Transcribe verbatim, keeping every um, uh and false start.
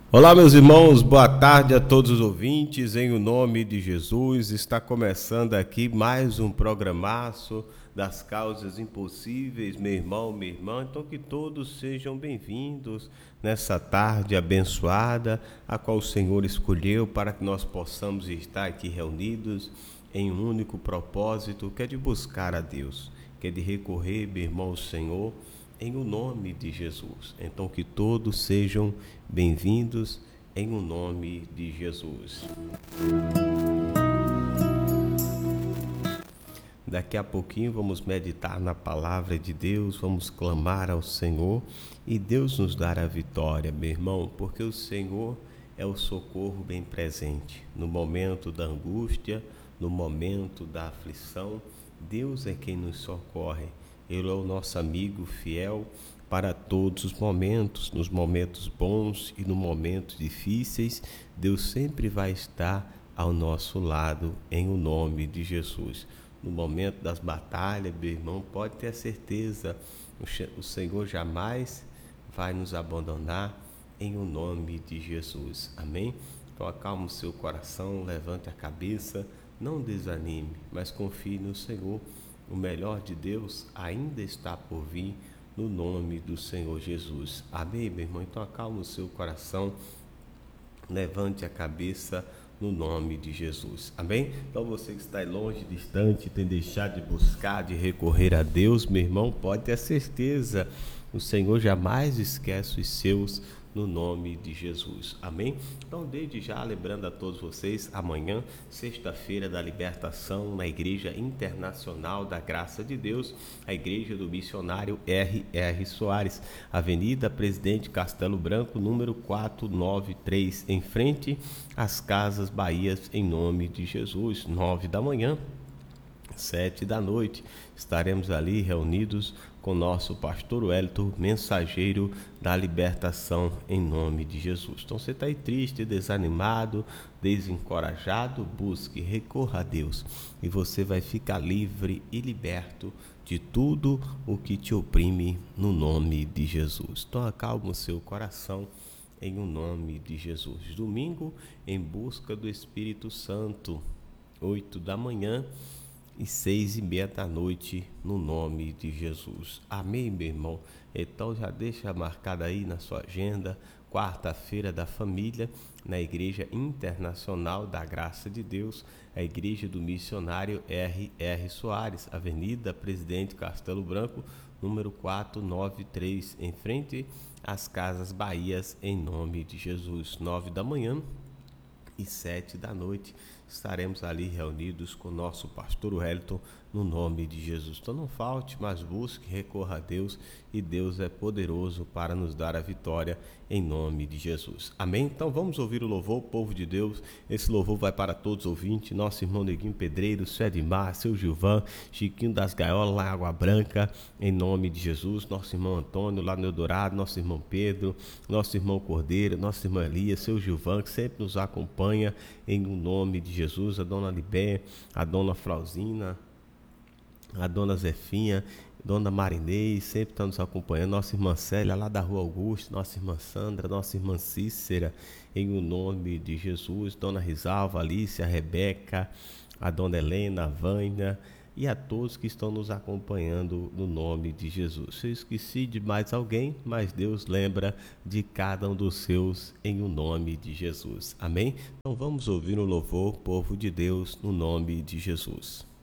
Olá, meus irmãos, boa tarde a todos os ouvintes. Em o nome de Jesus, está começando aqui mais um programaço das causas impossíveis, meu irmão, minha irmã. Então, que todos sejam bem-vindos nessa tarde abençoada, a qual o Senhor escolheu para que nós possamos estar aqui reunidos em um único propósito, que é de buscar a Deus, que é de recorrer, meu irmão, ao Senhor, em o nome de Jesus. Então, que todos sejam bem-vindos em o nome de Jesus. Daqui a pouquinho vamos meditar na palavra de Deus, vamos clamar ao Senhor e Deus nos dará a vitória, meu irmão, porque o Senhor é o socorro bem presente. No momento da angústia, no momento da aflição, Deus é quem nos socorre. Ele é o nosso amigo fiel para todos os momentos, nos momentos bons e nos momentos difíceis. Deus sempre vai estar ao nosso lado em o nome de Jesus. No momento das batalhas, meu irmão, pode ter certeza, o Senhor jamais vai nos abandonar em o nome de Jesus. Amém? Então acalme o seu coração, levante a cabeça, não desanime, mas confie no Senhor. O melhor de Deus ainda está por vir no nome do Senhor Jesus. Amém, meu irmão? Então acalme o seu coração, levante a cabeça no nome de Jesus. Amém? Então você que está longe, distante, tem deixado de buscar, de recorrer a Deus, meu irmão, pode ter certeza, o Senhor jamais esquece os seus no nome de Jesus. Amém? Então, desde já, lembrando a todos vocês, amanhã, sexta-feira da libertação, na Igreja Internacional da Graça de Deus, a Igreja do Missionário R R Soares, Avenida Presidente Castelo Branco, número quatrocentos e noventa e três, em frente às Casas Bahias, em nome de Jesus, nove da manhã, sete da noite, estaremos ali reunidos com nosso pastor Wellington, mensageiro da libertação em nome de Jesus. Então você está aí triste, desanimado, desencorajado, busque, recorra a Deus e você vai ficar livre e liberto de tudo o que te oprime no nome de Jesus. Então acalma o seu coração em o nome de Jesus. Domingo, em busca do Espírito Santo, oito da manhã e seis e meia da noite, no nome de Jesus. Amém, meu irmão? Então já deixa marcado aí na sua agenda, quarta-feira da família, na Igreja Internacional da Graça de Deus, a Igreja do Missionário R R Soares, Avenida Presidente Castelo Branco, número quatrocentos e noventa e três, em frente às Casas Bahias, em nome de Jesus. Nove da manhã e sete da noite, estaremos ali reunidos com o nosso pastor Wellington, no nome de Jesus. Então não falte, mas busque, recorra a Deus, e Deus é poderoso para nos dar a vitória em nome de Jesus. Amém? Então vamos ouvir o louvor, povo de Deus. Esse louvor vai para todos os ouvintes, nosso irmão Neguinho Pedreiro, seu Edmar, seu Gilvan, Chiquinho das Gaiolas, lá em Água Branca, em nome de Jesus. Nosso irmão Antônio, lá no Eldorado, nosso irmão Pedro, nosso irmão Cordeiro, nosso irmão Elias, seu Gilvan, que sempre nos acompanha em o nome de Jesus. A dona Libé, a dona Flauzina, a dona Zefinha, dona Marinês, sempre está nos acompanhando, nossa irmã Célia, lá da Rua Augusto, nossa irmã Sandra, nossa irmã Cícera, em o nome de Jesus, dona Risalva, Alice, a Rebeca, a dona Helena, a Vânia, e a todos que estão nos acompanhando no nome de Jesus. Se eu esqueci de mais alguém, mas Deus lembra de cada um dos seus em o nome de Jesus. Amém? Então vamos ouvir o louvor, povo de Deus, no nome de Jesus.